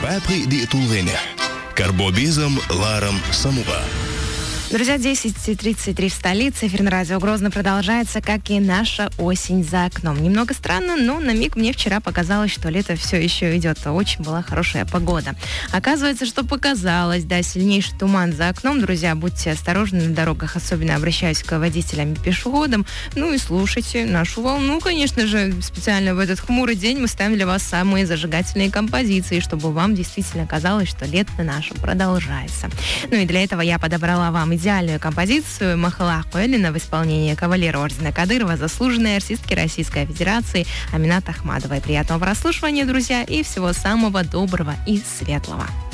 Вепри ди Тулвене. Карбобизм Ларом Самуга. Друзья, 10:33 в столице. Эфир на радио Грозно продолжается, как и наша осень за окном. Немного странно, но на миг мне вчера показалось, что лето все еще идет. Очень была хорошая погода. Оказывается, что показалось, да, сильнейший туман за окном. Друзья, будьте осторожны на дорогах, особенно обращаюсь к водителям и пешеходам. Ну и слушайте нашу волну, конечно же. Специально в этот хмурый день мы ставим для вас самые зажигательные композиции, чтобы вам действительно казалось, что лето наше продолжается. Ну и для этого я подобрала вам идеальную композицию «Махала Коэлина» в исполнении кавалера ордена Кадырова, заслуженной артистки Российской Федерации Аминат Ахмадовой. Приятного прослушивания, друзья, и всего самого доброго и светлого.